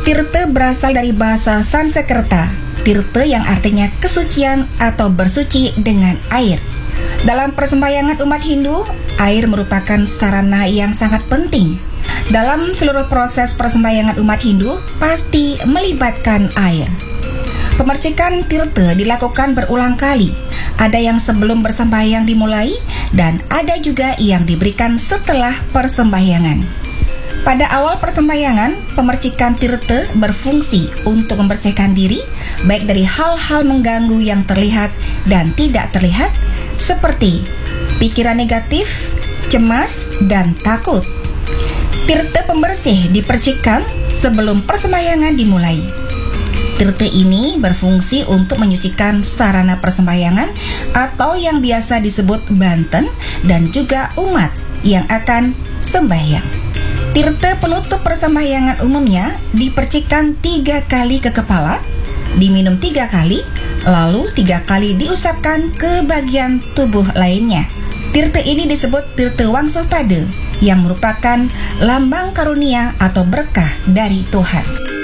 Tirta berasal dari bahasa Sanskerta, tirta yang artinya kesucian atau bersuci dengan air. Dalam persembahyangan umat Hindu, air merupakan sarana yang sangat penting. Dalam seluruh proses persembahyangan umat Hindu, pasti melibatkan air. Pemercikan tirta dilakukan berulang kali. Ada yang sebelum bersembahyang dimulai, dan ada juga yang diberikan setelah persembahyangan. Pada awal persembahyangan, pemercikan tirta berfungsi untuk membersihkan diri, baik dari hal-hal mengganggu yang terlihat dan tidak terlihat, seperti pikiran negatif, cemas, dan takut. Tirta pembersih dipercikan sebelum persembahyangan dimulai. Tirta ini berfungsi untuk menyucikan sarana persembahyangan atau yang biasa disebut banten dan juga umat yang akan sembahyang. Tirta penutup persembahyangan umumnya dipercikan 3 kali ke kepala, diminum 3 kali, lalu 3 kali diusapkan ke bagian tubuh lainnya. Tirta ini disebut tirta Wangsopada, yang merupakan lambang karunia atau berkah dari Tuhan.